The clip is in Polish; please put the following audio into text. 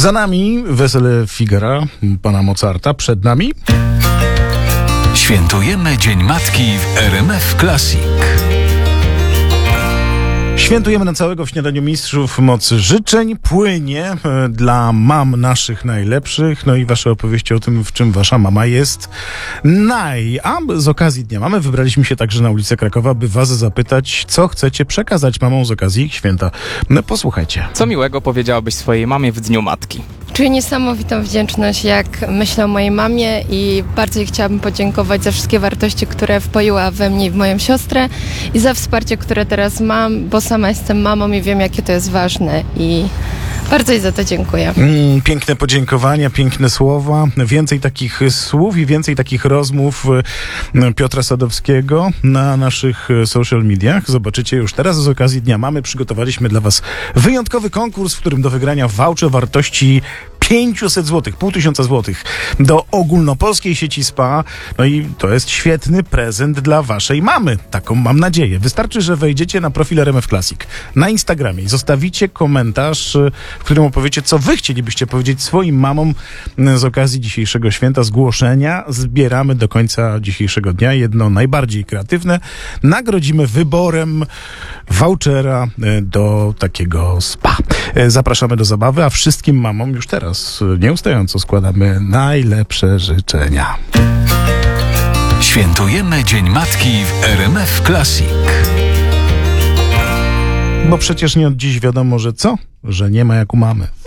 Za nami Wesele Figara, pana Mozarta, przed nami Świętujemy Dzień Matki w RMF Classic. Świętujemy na całego w śniadaniu mistrzów moc życzeń. Płynie dla mam naszych najlepszych. No i wasze opowieści o tym, w czym wasza mama jest A z okazji Dnia Mamy wybraliśmy się także na ulicę Krakowa, by was zapytać, co chcecie przekazać mamom z okazji ich święta. No, posłuchajcie. Co miłego powiedziałabyś swojej mamie w Dniu Matki? Czuję niesamowitą wdzięczność, jak myślę o mojej mamie i bardzo jej chciałabym podziękować za wszystkie wartości, które wpoiła we mnie i w moją siostrę i za wsparcie, które teraz mam, bo sama jestem mamą i wiem, jakie to jest ważne i bardzo jej za to dziękuję. Piękne podziękowania, piękne słowa. Więcej takich słów i więcej takich rozmów Piotra Sadowskiego na naszych social mediach. Zobaczycie już teraz z okazji Dnia Mamy. Przygotowaliśmy dla was wyjątkowy konkurs, w którym do wygrania voucher wartości 500 zł, 500 zł do ogólnopolskiej sieci spa. No i to jest świetny prezent dla waszej mamy. Taką mam nadzieję. Wystarczy, że wejdziecie na profil RMF Classic na Instagramie i zostawicie komentarz, w którym opowiecie, co wy chcielibyście powiedzieć swoim mamom z okazji dzisiejszego święta. Zgłoszenia zbieramy do końca dzisiejszego dnia. Jedno najbardziej kreatywne nagrodzimy wyborem vouchera do takiego spa. Zapraszamy do zabawy, a wszystkim mamom już teraz nieustająco składamy najlepsze życzenia. Świętujemy Dzień Matki w RMF Classic. Bo przecież nie od dziś wiadomo, że co? Że nie ma jak u mamy.